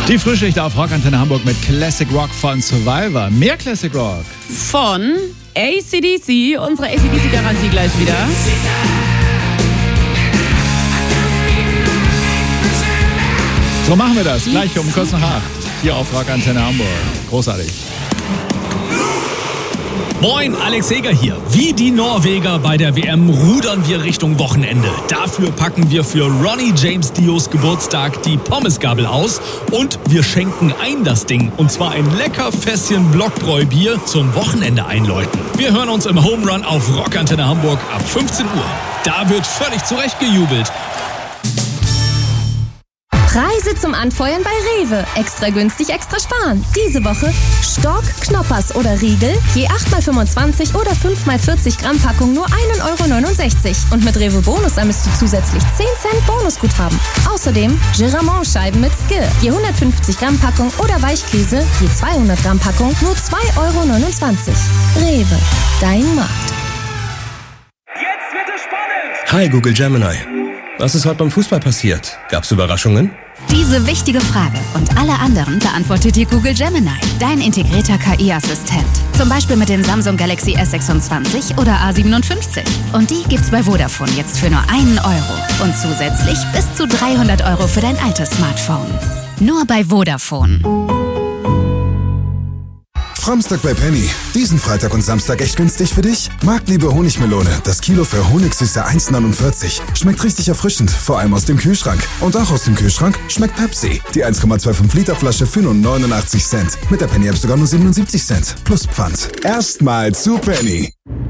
Die Frühschicht auf Rockantenne Hamburg mit Classic Rock von Survivor. Mehr Classic Rock von AC/DC. Unsere AC/DC-Garantie gleich wieder. So machen wir das. Gleich um kurz nach 8. Hier auf Rockantenne Hamburg. Großartig. Moin, Alex Heger hier. Wie die Norweger bei der WM rudern wir Richtung Wochenende. Dafür packen wir für Ronnie James Dios Geburtstag die Pommesgabel aus und wir schenken ein das Ding. Und zwar ein lecker Fässchen Blockbräubier zum Wochenende einläuten. Wir hören uns im Home Run auf Rockantenne Hamburg ab 15 Uhr. Da wird völlig zurecht gejubelt. Preise zum Anfeuern bei Rewe. Extra günstig, extra sparen. Diese Woche Stork, Knoppers oder Riegel, je 8x25 oder 5x40 Gramm Packung nur 1,69 €. Und mit Rewe Bonus sammelst du zusätzlich 10 Cent Bonusguthaben. Außerdem Giramont-Scheiben mit Skill, je 150 Gramm Packung oder Weichkäse, je 200 Gramm Packung nur 2,29 €. Rewe, dein Markt. Jetzt wird es spannend! Hi Google Gemini. Was ist heute beim Fußball passiert? Gab's Überraschungen? Diese wichtige Frage und alle anderen beantwortet dir Google Gemini, dein integrierter KI-Assistent. Zum Beispiel mit dem Samsung Galaxy S26 oder A57. Und die gibt's bei Vodafone jetzt für nur 1 € und zusätzlich bis zu 300 € für dein altes Smartphone. Nur bei Vodafone. Framstag bei Penny. Diesen Freitag und Samstag echt günstig für dich? Marktliebe Honigmelone. Das Kilo für Honigsüße 1,49. Schmeckt richtig erfrischend, vor allem aus dem Kühlschrank. Und auch aus dem Kühlschrank schmeckt Pepsi. Die 1,25 Liter Flasche für nur 89 Cent. Mit der Penny App sogar nur 77 Cent. Plus Pfand. Erstmal zu Penny.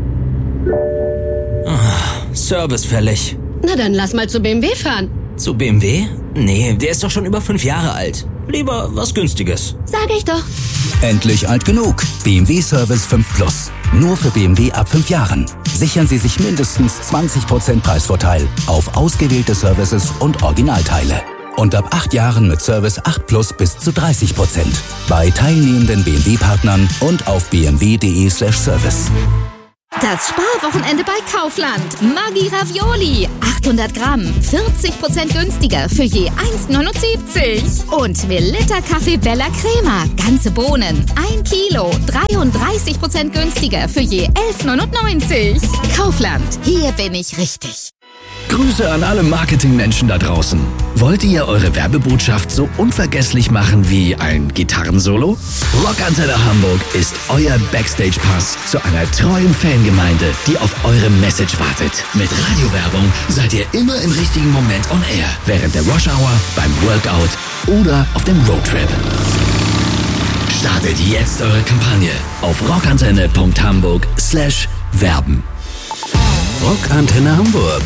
Service fällig. Na dann lass mal zu BMW fahren. Zu BMW? Nee, der ist doch schon über 5 Jahre alt. Lieber was Günstiges. Sag ich doch. Endlich alt genug. BMW Service 5 Plus. Nur für BMW ab 5 Jahren. Sichern Sie sich mindestens 20% Preisvorteil auf ausgewählte Services und Originalteile. Und ab 8 Jahren mit Service 8 Plus bis zu 30%. Bei teilnehmenden BMW-Partnern und auf bmw.de/service. Das Sparwochenende bei Kaufland. Maggi Ravioli. 800 Gramm. 40% günstiger für je 1,79 €. Und Melitta Kaffee Bella Crema. Ganze Bohnen. 1 Kilo. 33% günstiger für je 11,99 €. Kaufland. Hier bin ich richtig. Grüße an alle Marketingmenschen da draußen. Wollt ihr eure Werbebotschaft so unvergesslich machen wie ein Gitarrensolo? Rockantenne Hamburg ist euer Backstage-Pass zu einer treuen Fangemeinde, die auf eure Message wartet. Mit Radiowerbung seid ihr immer im richtigen Moment on air. Während der Rush-Hour, beim Workout oder auf dem Roadtrip. Startet jetzt eure Kampagne auf rockantenne.hamburg/werben. Rockantenne Hamburg.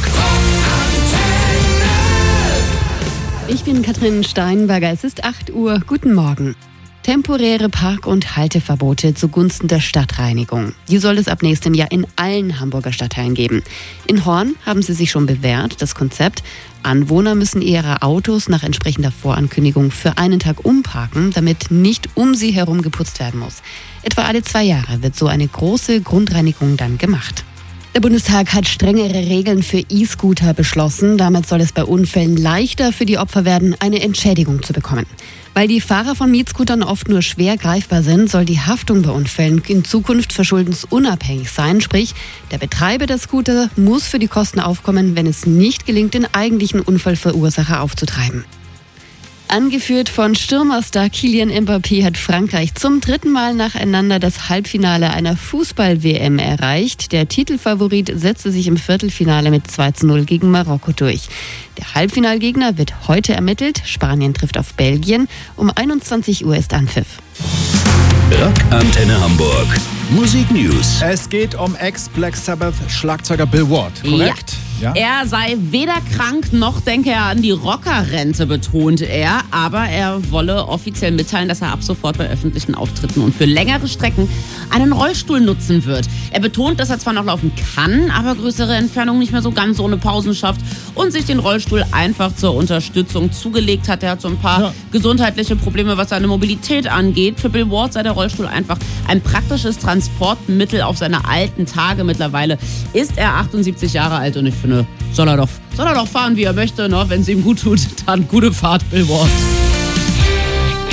Ich bin Katrin Steinberger. Es ist 8 Uhr. Guten Morgen. Temporäre Park- und Halteverbote zugunsten der Stadtreinigung. Die soll es ab nächstem Jahr in allen Hamburger Stadtteilen geben. In Horn haben sie sich schon bewährt, das Konzept. Anwohner müssen ihre Autos nach entsprechender Vorankündigung für einen Tag umparken, damit nicht um sie herum geputzt werden muss. Etwa alle 2 Jahre wird so eine große Grundreinigung dann gemacht. Der Bundestag hat strengere Regeln für E-Scooter beschlossen. Damit soll es bei Unfällen leichter für die Opfer werden, eine Entschädigung zu bekommen. Weil die Fahrer von Mietscootern oft nur schwer greifbar sind, soll die Haftung bei Unfällen in Zukunft verschuldensunabhängig sein. Sprich, der Betreiber der Scooter muss für die Kosten aufkommen, wenn es nicht gelingt, den eigentlichen Unfallverursacher aufzutreiben. Angeführt von Stürmerstar Kylian Mbappé hat Frankreich zum 3. Mal nacheinander das Halbfinale einer Fußball-WM erreicht. Der Titelfavorit setzte sich im Viertelfinale mit 2:0 gegen Marokko durch. Der Halbfinalgegner wird heute ermittelt. Spanien trifft auf Belgien. Um 21 Uhr ist Anpfiff. Rockantenne Hamburg. Musik News. Es geht um Ex-Black Sabbath-Schlagzeuger Bill Ward, korrekt? Ja. Er sei weder krank noch denke er an die Rockerrente, betont er. Aber er wolle offiziell mitteilen, dass er ab sofort bei öffentlichen Auftritten und für längere Strecken einen Rollstuhl nutzen wird. Er betont, dass er zwar noch laufen kann, aber größere Entfernungen nicht mehr so ganz ohne Pausen schafft und sich den Rollstuhl einfach zur Unterstützung zugelegt hat. Er hat so ein paar gesundheitliche Probleme, was seine Mobilität angeht. Für Bill Ward sei der Rollstuhl einfach ein praktisches Transportmittel auf seine alten Tage. Mittlerweile ist er 78 Jahre alt und ich finde, soll er doch fahren, wie er möchte. Ne? Wenn es ihm gut tut, dann gute Fahrt, Bill Ward.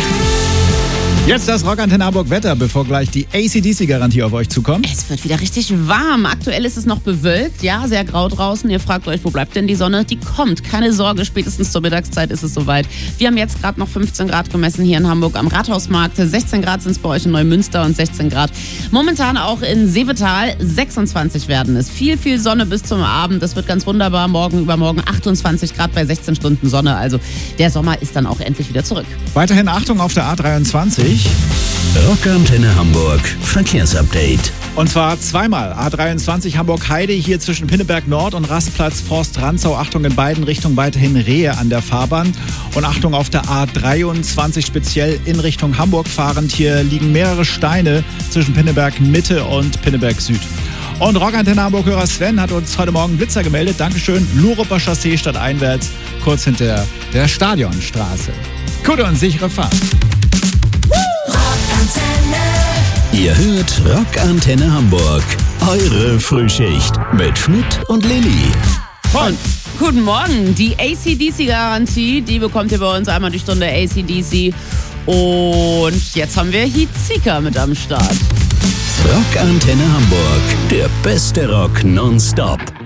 Jetzt das Rockantenne Hamburg Wetter, bevor gleich die AC/DC-Garantie auf euch zukommt. Es wird wieder richtig warm. Aktuell ist es noch bewölkt, ja, sehr grau draußen. Ihr fragt euch, wo bleibt denn die Sonne? Die kommt, keine Sorge, spätestens zur Mittagszeit ist es soweit. Wir haben jetzt gerade noch 15 Grad gemessen hier in Hamburg am Rathausmarkt. 16 Grad sind es bei euch in Neumünster und 16 Grad momentan auch in Seevetal. 26 werden es. Viel, viel Sonne bis zum Abend. Das wird ganz wunderbar. Morgen, übermorgen 28 Grad bei 16 Stunden Sonne. Also der Sommer ist dann auch endlich wieder zurück. Weiterhin Achtung auf der A23. Rockantenne Hamburg Verkehrsupdate. Und zwar zweimal. A23 Hamburg-Heide hier zwischen Pinneberg Nord und Rastplatz Forst Rantzau. Achtung in beiden Richtungen, weiterhin Rehe an der Fahrbahn. Und Achtung auf der A23 speziell in Richtung Hamburg fahrend. Hier liegen mehrere Steine zwischen Pinneberg Mitte und Pinneberg Süd. Und Rockantenne Hamburg-Hörer Sven hat uns heute Morgen Blitzer gemeldet. Dankeschön. Luruper Chaussee stadteinwärts, kurz hinter der Stadionstraße. Gute und sichere Fahrt. Ihr hört Rockantenne Hamburg. Eure Frühschicht mit Schmidt und Lilly. Und guten Morgen. Die AC/DC-Garantie, die bekommt ihr bei uns einmal die Stunde AC/DC. Und jetzt haben wir Hizika mit am Start. Rockantenne Hamburg. Der beste Rock nonstop.